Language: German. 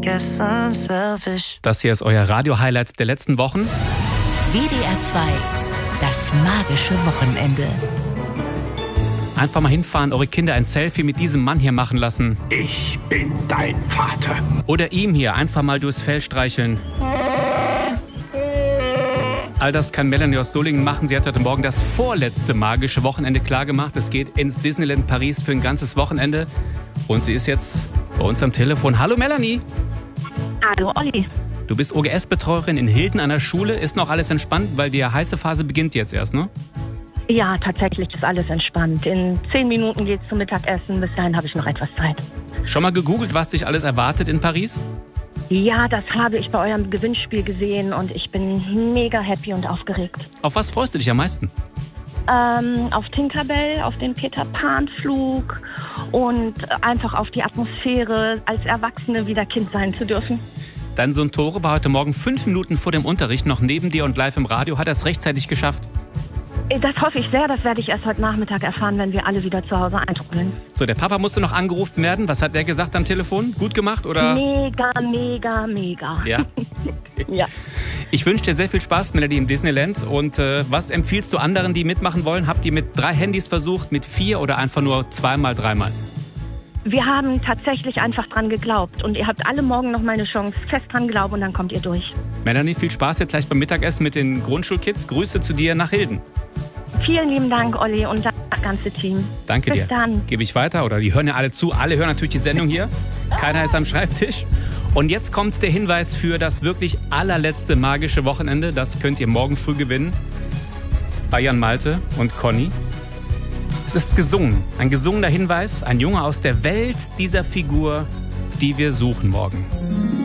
Guess I'm selfish. Das hier ist euer Radio-Highlight der letzten Wochen. WDR 2, das magische Wochenende. Einfach mal hinfahren, eure Kinder ein Selfie mit diesem Mann hier machen lassen. Ich bin dein Vater. Oder ihm hier einfach mal durchs Fell streicheln. All das kann Melanie aus Solingen machen. Sie hat heute Morgen das vorletzte magische Wochenende klargemacht. Es geht ins Disneyland Paris für ein ganzes Wochenende. Und sie ist jetzt bei uns am Telefon. Hallo Melanie. Hallo Olli. Du bist OGS-Betreuerin in Hilden an der Schule. Ist noch alles entspannt, weil die heiße Phase beginnt jetzt erst, ne? Ja, tatsächlich ist alles entspannt. In 10 Minuten geht's zum Mittagessen. Bis dahin habe ich noch etwas Zeit. Schon mal gegoogelt, was dich alles erwartet in Paris? Ja, das habe ich bei eurem Gewinnspiel gesehen und ich bin mega happy und aufgeregt. Auf was freust du dich am meisten? Auf Tinkerbell, auf den Peter-Pan-Flug und einfach auf die Atmosphäre, als Erwachsene wieder Kind sein zu dürfen. Dein Sohn Tore war heute Morgen 5 Minuten vor dem Unterricht noch neben dir und live im Radio. Hat er es rechtzeitig geschafft? Das hoffe ich sehr. Das werde ich erst heute Nachmittag erfahren, wenn wir alle wieder zu Hause eintrudeln. So, der Papa musste noch angerufen werden. Was hat der gesagt am Telefon? Gut gemacht, oder? Mega. Ja? Okay. Ja. Ich wünsche dir sehr viel Spaß, Melanie, im Disneyland. Und was empfiehlst du anderen, die mitmachen wollen? Habt ihr mit 3 Handys versucht, mit 4 oder einfach nur 2-mal, 3-mal? Wir haben tatsächlich einfach dran geglaubt. Und ihr habt alle morgen noch mal eine Chance. Fest dran glauben und dann kommt ihr durch. Melanie, viel Spaß jetzt gleich beim Mittagessen mit den Grundschulkids. Grüße zu dir nach Hilden. Vielen lieben Dank, Olli, und das ganze Team. Danke dir. Bis dann. Gebe ich weiter, oder die hören ja alle zu. Alle hören natürlich die Sendung hier. Keiner ist am Schreibtisch. Und jetzt kommt der Hinweis für das wirklich allerletzte magische Wochenende. Das könnt ihr morgen früh gewinnen. Bei Jan Malte und Conny. Es ist gesungen. Ein gesungener Hinweis. Ein Junge aus der Welt dieser Figur, die wir suchen morgen.